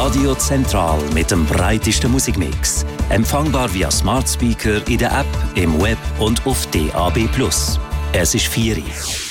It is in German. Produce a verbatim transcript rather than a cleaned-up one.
Radio Zentral mit dem breitesten Musikmix. Empfangbar via Smart Speaker in der App, im Web und auf D A B plus. Es ist vier Uhr.